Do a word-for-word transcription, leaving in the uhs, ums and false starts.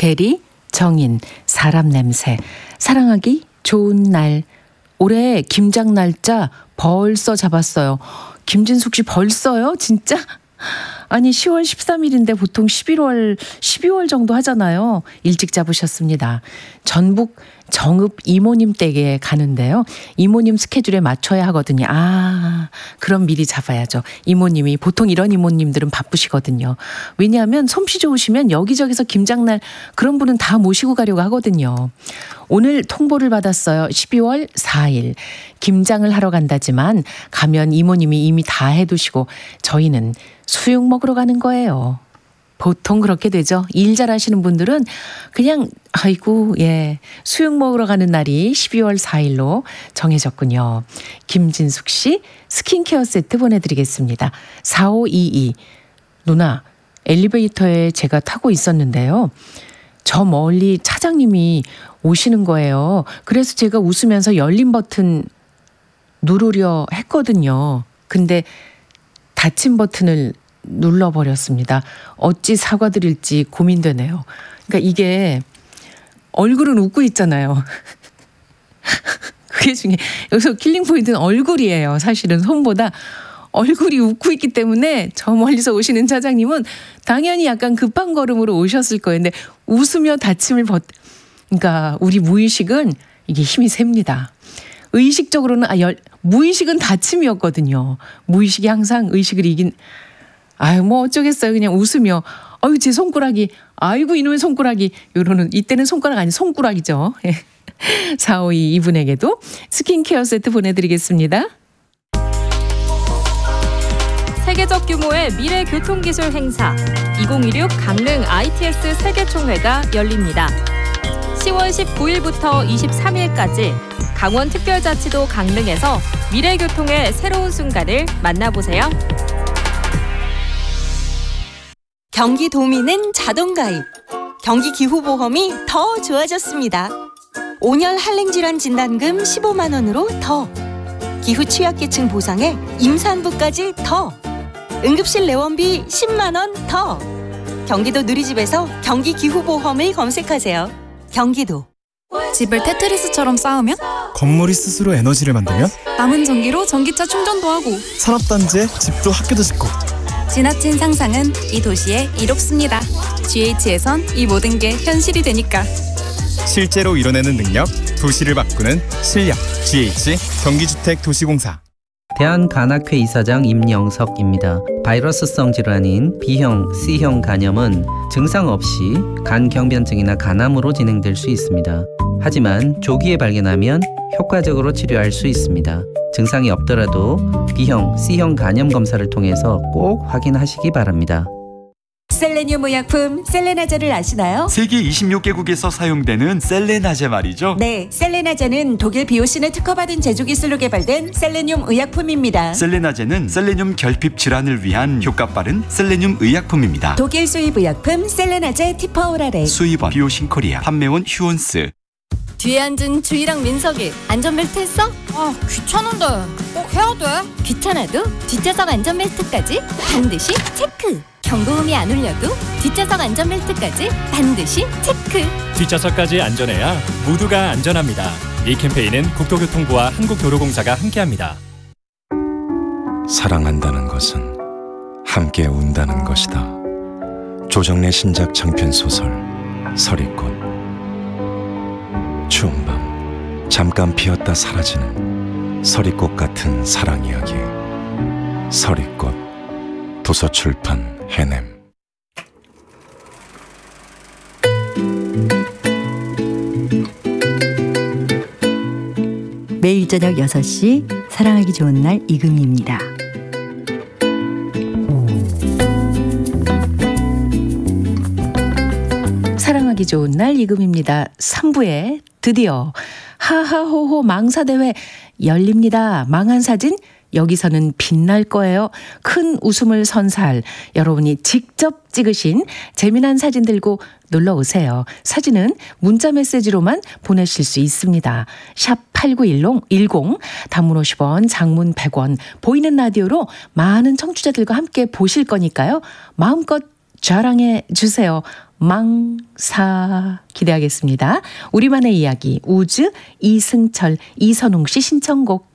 게리, 정인, 사람 냄새, 사랑하기 좋은 날. 올해 김장 날짜 벌써 잡았어요. 김진숙 씨 벌써요? 진짜? 아니 시월 십삼일인데 보통 십일월, 십이월 정도 하잖아요. 일찍 잡으셨습니다. 전북 정읍 이모님 댁에 가는데요. 이모님 스케줄에 맞춰야 하거든요. 아, 그럼 미리 잡아야죠. 이모님이 보통 이런 이모님들은 바쁘시거든요. 왜냐하면 솜씨 좋으시면 여기저기서 김장날 그런 분은 다 모시고 가려고 하거든요. 오늘 통보를 받았어요. 십이월 사일 김장을 하러 간다지만 가면 이모님이 이미 다 해두시고 저희는 수육 먹으러 가는 거예요. 보통 그렇게 되죠. 일 잘하시는 분들은 그냥 아이고 예 수육 먹으러 가는 날이 십이월 사일로 정해졌군요. 김진숙 씨 스킨케어 세트 보내드리겠습니다. 사오이이 누나 엘리베이터에 제가 타고 있었는데요. 저 멀리 차장님이 오시는 거예요. 그래서 제가 웃으면서 열린 버튼 누르려 했거든요. 근데 닫힌 버튼을 눌러버렸습니다. 어찌 사과드릴지 고민되네요. 그러니까 이게 얼굴은 웃고 있잖아요. 그게 중에 여기서 킬링 포인트는 얼굴이에요. 사실은 손보다 얼굴이 웃고 있기 때문에 저 멀리서 오시는 차장님은 당연히 약간 급한 걸음으로 오셨을 거예요. 근데 웃으며 닫힘을 버 그러니까 우리 무의식은 이게 힘이 셉니다. 의식적으로는 아, 열, 무의식은 닫힘이었거든요. 무의식이 항상 의식을 이긴 아유 뭐 어쩌겠어요. 그냥 웃으며 아유 제 손가락이 아이고 이놈의 손가락이 이러는 이때는 손가락 아니 손가락이죠. 사오이 이분에게도 스킨케어 세트 보내드리겠습니다. 세계적 규모의 미래 교통기술 행사 이천이십육 강릉 아이티에스 세계총회가 열립니다. 시월 십구일부터 이십삼일까지 강원특별자치도 강릉에서 미래 교통의 새로운 순간을 만나보세요. 경기도민은 자동가입. 경기기후보험이 더 좋아졌습니다. 온열 한랭질환 진단금 십오만 원으로 더. 기후 취약계층 보상에 임산부까지 더. 응급실 내원비 십만 원 더. 경기도 누리집에서 경기기후보험을 검색하세요. 경기도. 집을 테트리스처럼 쌓으면? 건물이 스스로 에너지를 만들면? 남은 전기로 전기차 충전도 하고 산업단지에 집도 학교도 짓고 지나친 상상은 이 도시에 이롭습니다. 지에이치에선 이 모든 게 현실이 되니까 실제로 이뤄내는 능력, 도시를 바꾸는 실력 지에이치 경기주택도시공사. 대한간학회 이사장 임영석입니다. 바이러스성 질환인 B형, C형 간염은 증상 없이 간경변증이나 간암으로 진행될 수 있습니다. 하지만 조기에 발견하면 효과적으로 치료할 수 있습니다. 증상이 없더라도 B형, C형 간염 검사를 통해서 꼭 확인하시기 바랍니다. 셀레늄 의약품 셀레나제를 아시나요? 세계 이십육 개국에서 사용되는 셀레나제 말이죠. 네, 셀레나제는 독일 비오신을 특허받은 제조기술로 개발된 셀레늄 의약품입니다. 셀레나제는 셀레늄 결핍 질환을 위한 효과 빠른 셀레늄 의약품입니다. 독일 수입 의약품 셀레나제 티퍼오랄에 수입원 비오신 코리아, 판매원 휴온스. 뒤에 앉은 주희랑 민석이 안전벨트 했어? 아 귀찮은데 꼭 해야 돼? 귀찮아도 뒷좌석 안전벨트까지 반드시 체크. 경고음이 안 울려도 뒷좌석 안전벨트까지 반드시 체크. 뒷좌석까지 안전해야 모두가 안전합니다. 이 캠페인은 국토교통부와 한국도로공사가 함께합니다. 사랑한다는 것은 함께 운다는 것이다. 조정래 신작 장편 소설 서리꽃. 추운 밤 잠깐 피었다 사라지는 서리꽃 같은 사랑 이야기. 서리꽃. 도서출판 해냄. 매일 저녁 여섯 시 사랑하기 좋은 날 이금희입니다. 사랑하기 좋은 날 이금입니다. 삼 부에 드디어 하하호호 망사대회 열립니다. 망한 사진 여기서는 빛날 거예요. 큰 웃음을 선사할 여러분이 직접 찍으신 재미난 사진 들고 놀러 오세요. 사진은 문자 메시지로만 보내실 수 있습니다. 샵 팔구일공 단문 오십 원, 장문 백 원 보이는 라디오로 많은 청취자들과 함께 보실 거니까요. 마음껏 자랑해 주세요. 망사 기대하겠습니다. 우리만의 이야기 우즈 이승철 이선웅 씨 신청곡